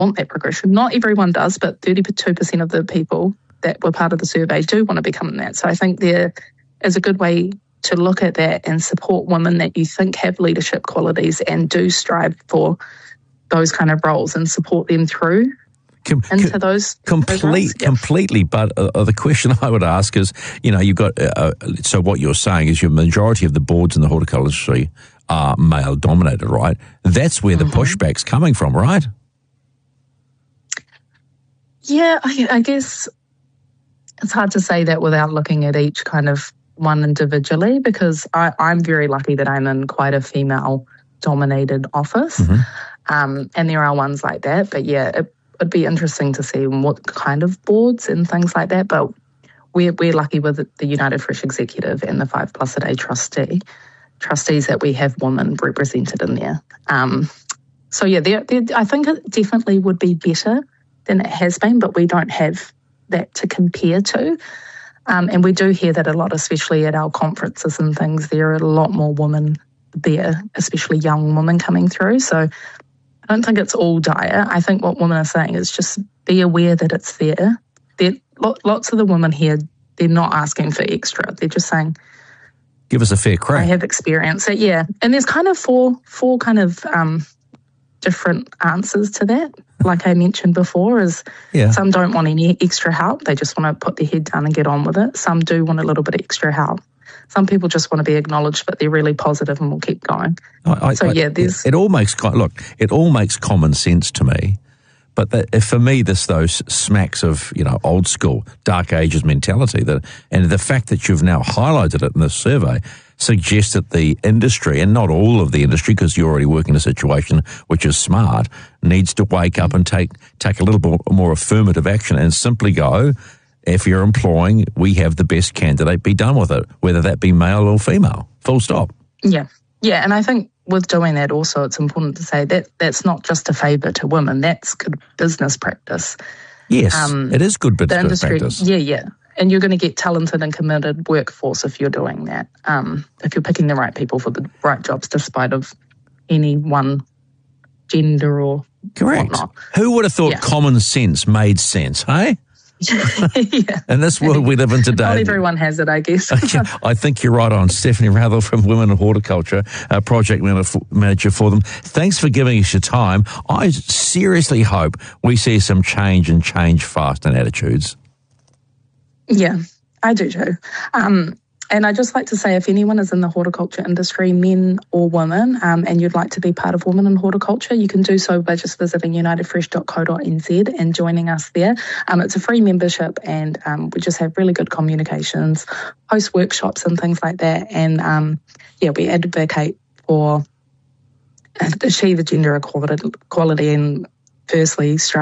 want that progression. Not everyone does, but 32% of the people that were part of the survey do want to become that. So I think there is a good way to look at that and support women that you think have leadership qualities and do strive for those kind of roles and support them through into those roles. Completely. But the question I would ask is, you've got, so what you're saying is your majority of the boards in the horticulture industry are male dominated, right? That's where the pushback's coming from, right? Yeah, I guess it's hard to say that without looking at each kind of one individually, because I'm very lucky that I'm in quite a female-dominated office, and there are ones like that. But yeah, it would be interesting to see what kind of boards and things like that. But we're lucky with the United Fresh Executive and the 5 Plus a Day trustees that we have women represented in there. So yeah, I think it definitely would be better than it has been, but we don't have that to compare to. And we do hear that a lot, especially at our conferences and things, there are a lot more women there, especially young women coming through. So I don't think it's all dire. I think what women are saying is just be aware that it's there. Lots of the women here, they're not asking for extra. They're just saying, give us a fair crack. I have experience. So, yeah. And there's kind of four kind of different answers to that. Like I mentioned before, is some don't want any extra help. They just want to put their head down and get on with it. Some do want a little bit of extra help. Some people just want to be acknowledged, but they're really positive and will keep going. It all makes common sense to me. But for me, those smacks of old school dark ages mentality and the fact that you've now highlighted it in this survey suggests that the industry, and not all of the industry, because you're already working in a situation which is smart, needs to wake up and take a little bit more affirmative action and simply go, if you're employing, we have the best candidate, be done with it, whether that be male or female. Full stop. Yeah. Yeah, and I think with doing that also, it's important to say that that's not just a favour to women. That's good business practice. Yes, it is good business practice. Yeah. And you're going to get talented and committed workforce if you're doing that, if you're picking the right people for the right jobs, despite of any one gender or whatnot. Who would have thought common sense made sense, hey? Yeah. In this world we live in today. Not everyone has it, I guess. I think you're right on. Stephanie Rather from Women in Horticulture, project manager for them. Thanks for giving us your time. I seriously hope we see some change fast in attitudes. Yeah, I do too. And I'd just like to say, if anyone is in the horticulture industry, men or women, and you'd like to be part of Women in Horticulture, you can do so by just visiting unitedfresh.co.nz and joining us there. It's a free membership, and we just have really good communications, host workshops and things like that. And, we advocate for achieve the gender equality and firstly,